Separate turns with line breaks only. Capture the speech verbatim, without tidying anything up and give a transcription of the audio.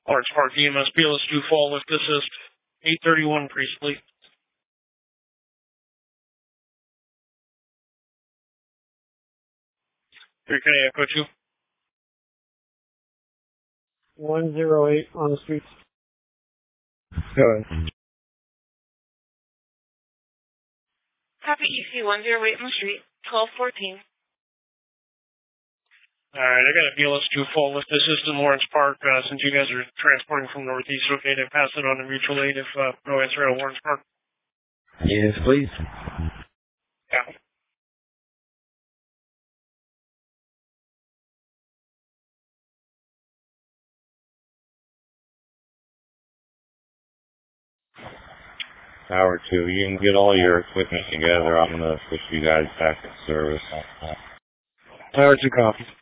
Lawrence Park E M S B L S two fall lift assist. eight thirty-one Priestley. three K Echo two.
one zero eight on the street.
Go ahead.
Copy E C one zero eight on the street, twelve fourteen.
Alright, I got a B L S two fall lift assist in Lawrence Park. Uh, since you guys are transporting from northeast, okay to pass it on to mutual aid if uh, no answer out of Lawrence Park?
Yes, please.
Yeah.
Tower two, you can get all your equipment together. I'm going to push you guys back to service.
Tower two, copy.